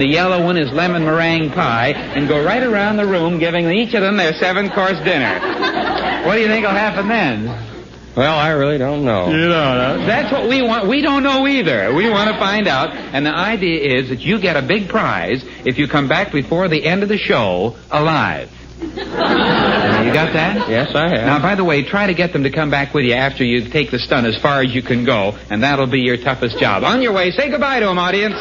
The yellow one is lemon meringue pie, and go right around the room giving each of them their 7-course dinner. What do you think will happen then? Well, I really don't know. You don't know? That's what we want. We don't know either. We want to find out. And the idea is that you get a big prize if you come back before the end of the show alive. You got that? Yes, I have. Now, by the way, try to get them to come back with you after you take the stunt as far as you can go, and that'll be your toughest job. On your way, say goodbye to them, audience.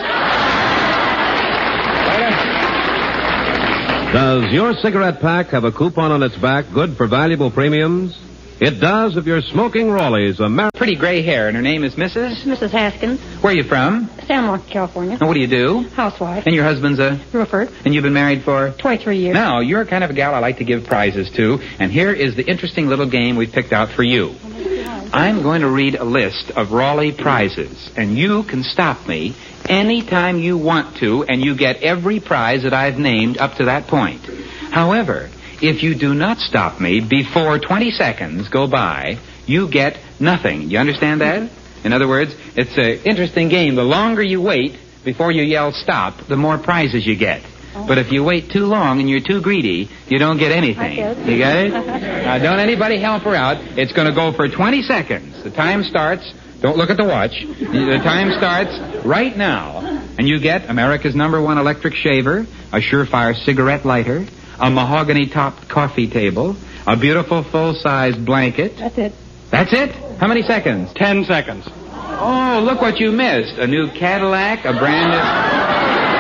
Does your cigarette pack have a coupon on its back good for valuable premiums? It does if you're smoking Raleigh's Pretty gray hair, and her name is Mrs.? Mrs. Haskins. Where are you from? San Juan, California. And what do you do? Housewife. And your husband's a? Roofer. And you've been married for? 23 years. Now, you're kind of a gal I like to give prizes to, and here is the interesting little game we've picked out for you. I'm going to read a list of Raleigh prizes, and you can stop me anytime you want to, and you get every prize that I've named up to that point. However, if you do not stop me before 20 seconds go by, you get nothing. You understand that? In other words, it's an interesting game. The longer you wait before you yell stop, the more prizes you get. But if you wait too long and you're too greedy, you don't get anything. You get it? Now, don't anybody help her out. It's going to go for 20 seconds. The time starts. Don't look at the watch. The time starts right now. And you get America's #1 electric shaver, a Surefire cigarette lighter, a mahogany-topped coffee table, a beautiful full-size blanket. That's it. That's it? How many seconds? 10 seconds. Oh, look what you missed. A new Cadillac, a brand new...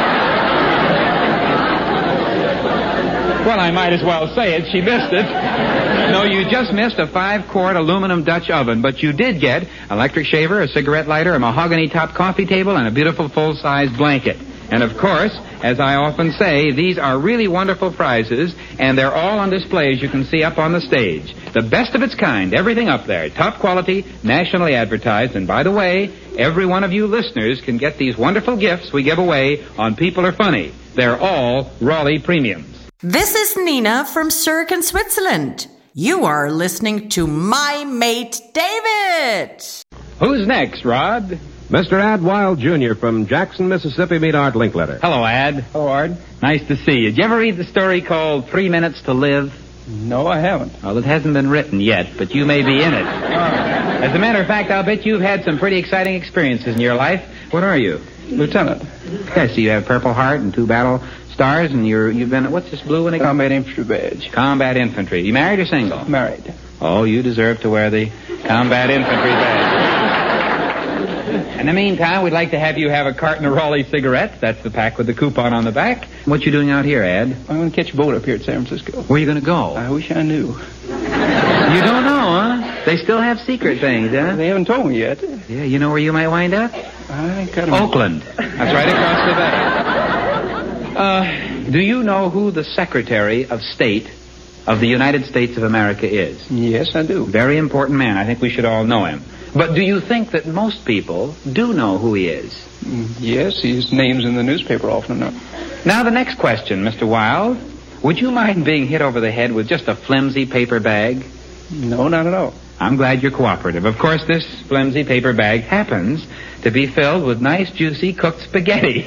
Well, I might as well say it. She missed it. No, you just missed a 5-quart aluminum Dutch oven, but you did get electric shaver, a cigarette lighter, a mahogany-topped coffee table, and a beautiful full-size blanket. And, of course, as I often say, these are really wonderful prizes, and they're all on display, as you can see, up on the stage. The best of its kind, everything up there, top quality, nationally advertised. And, by the way, every one of you listeners can get these wonderful gifts we give away on People Are Funny. They're all Raleigh premiums. This is Nina from Zurich in Switzerland. You are listening to My Mate David. Who's next, Rod? Mr. Ad Wild Jr. from Jackson, Mississippi. Meet Art Linkletter. Hello, Ad. Hello, Art. Nice to see you. Did you ever read the story called 3 Minutes to Live? No, I haven't. Well, it hasn't been written yet, but you may be in it. As a matter of fact, I'll bet you've had some pretty exciting experiences in your life. What are you? Lieutenant. Yes, so you have Purple Heart and 2 battle stars, and you've been, what's this blue one again? Combat Infantry badge. Combat Infantry. You married or single? Married. Oh, you deserve to wear the Combat Infantry badge. In the meantime, we'd like to have you have a carton of Raleigh cigarettes. That's the pack with the coupon on the back. What you doing out here, Ad? I'm going to catch a boat up here at San Francisco. Where are you going to go? I wish I knew. You don't know, huh? They still have secret things, huh? They haven't told me yet. Yeah, you know where you might wind up? I got 'em. Oakland. That's right across the bay. Do you know who the Secretary of State of the United States of America is? Yes, I do. Very important man. I think we should all know him. But do you think that most people do know who he is? Yes, his name's in the newspaper often enough. Now, the next question, Mr. Wilde. Would you mind being hit over the head with just a flimsy paper bag? No, not at all. I'm glad you're cooperative. Of course, this flimsy paper bag happens to be filled with nice, juicy, cooked spaghetti.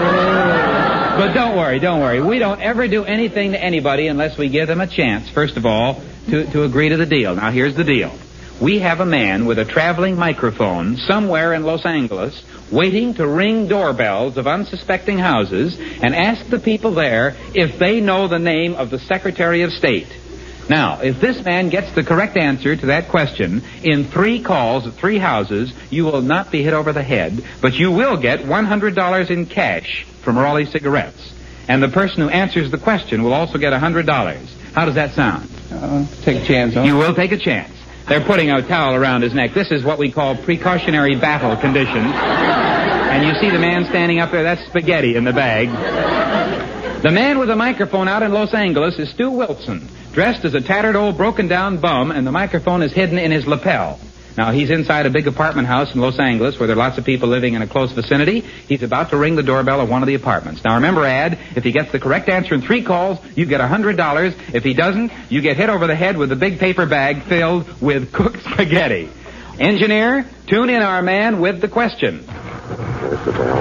But don't worry. We don't ever do anything to anybody unless we give them a chance, first of all, to agree to the deal. Now, here's the deal. We have a man with a traveling microphone somewhere in Los Angeles waiting to ring doorbells of unsuspecting houses and ask the people there if they know the name of the Secretary of State. Now, if this man gets the correct answer to that question in 3 calls at 3 houses, you will not be hit over the head, but you will get $100 in cash from Raleigh cigarettes. And the person who answers the question will also get $100. How does that sound? Take a chance on it. You will take a chance. They're putting a towel around his neck. This is what we call precautionary battle conditions. And you see the man standing up there, that's spaghetti in the bag. The man with the microphone out in Los Angeles is Stu Wilson, dressed as a tattered old broken-down bum, and the microphone is hidden in his lapel. Now, he's inside a big apartment house in Los Angeles where there are lots of people living in a close vicinity. He's about to ring the doorbell of one of the apartments. Now, remember, Ad, if he gets the correct answer in 3 calls, you get $100. If he doesn't, you get hit over the head with a big paper bag filled with cooked spaghetti. Engineer, tune in our man with the question.